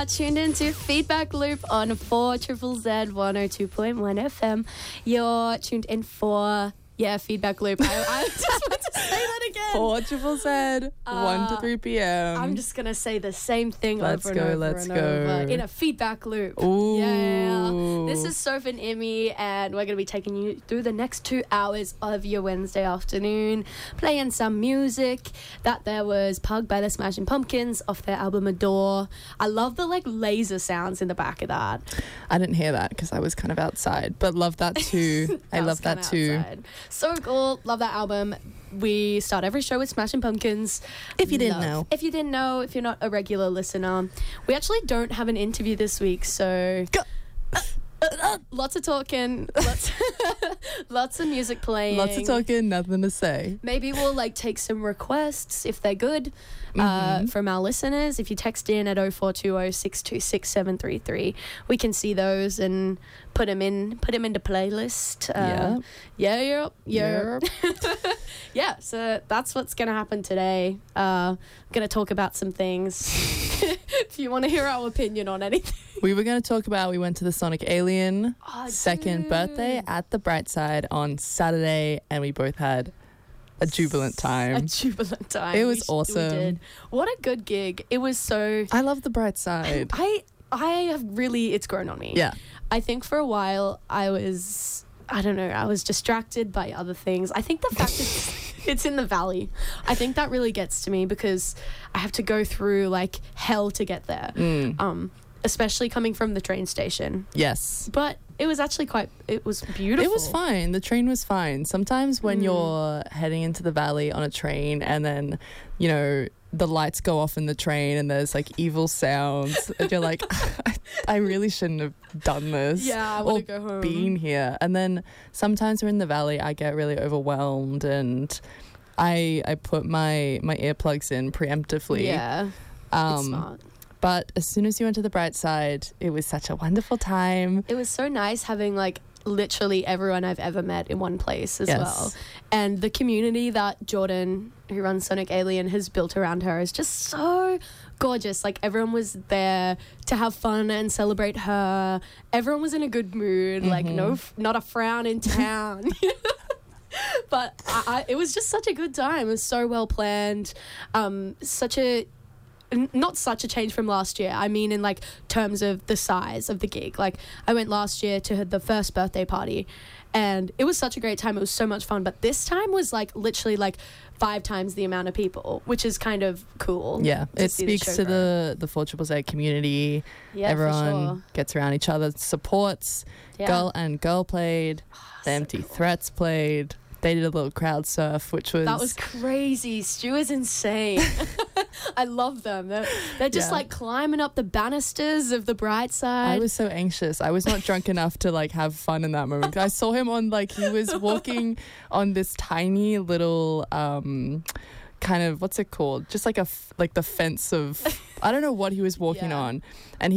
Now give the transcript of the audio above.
tuned into Feedback Loop on 4 Triple Z 102.1 FM. You're tuned in for, Feedback Loop. I just want to say that again. 4 Triple Z, 1 to 3 p.m. I'm just going to say the same thing Let's over go, and over let's and go. over in a feedback loop. Ooh. Yeah. This is Soph and Emmy, and we're going to be taking you through the next 2 hours of your Wednesday afternoon, playing some music. That there was Pug by the Smashing Pumpkins off their album Adore. I love the laser sounds in the back of that. I didn't hear that because I was kind of outside, but love that too. I love that too. Outside. So cool. Love that album. We start every show with Smashing Pumpkins. If you didn't know. If you didn't know, if you're not a regular listener, we actually don't have an interview this week, so lots of talking, lots of music playing. Lots of talking, nothing to say. Maybe we'll take some requests if they're good from our listeners. If you text in at 0420 626 733, we can see those and put them into playlist. Yeah. Yeah, so that's what's going to happen today. I'm going to talk about some things. If you want to hear our opinion on anything. We were going to talk about, we went to the Sonic Alien second birthday at the Brightside on Saturday, and we both had a jubilant time. It was awesome. We did. What a good gig. It was so... I love the Brightside. I have really... It's grown on me. Yeah. I think for a while I was distracted by other things. I think the fact it's in the valley, I think that really gets to me because I have to go through hell to get there. Especially coming from the train station. Yes. But it was actually it was beautiful. It was fine. The train was fine. Sometimes when you're heading into the valley on a train and then, the lights go off in the train and there's evil sounds and you're like, I really shouldn't have done this. Yeah, I want to go home. Been here. And then sometimes we're in the valley, I get really overwhelmed and I put my earplugs in preemptively. Yeah, it's smart. But as soon as you went to the Brightside, it was such a wonderful time. It was so nice having literally everyone I've ever met in one place as well. And the community that Jordan, who runs Sonic Alien, has built around her is just so gorgeous. Everyone was there to have fun and celebrate her. Everyone was in a good mood. Not a frown in town. But it was just such a good time. It was so well planned. Not such a change from last year. I mean, in terms of the size of the gig. I went last year to the first birthday party, and it was such a great time. It was so much fun. But this time was literally 5 times the amount of people, which is kind of cool. Yeah, it speaks to the 4 Triple Z community. Yeah, everyone gets around each other, supports. Yeah. Girl played. The Empty Threats played. They did a little crowd surf, which was... That was crazy. Stu is insane. I love them. They're just climbing up the banisters of the Brightside. I was so anxious. I was not drunk enough to have fun in that moment. I saw him on he was walking on this tiny little kind of, what's it called? Just the fence of... I don't know what he was walking on. And he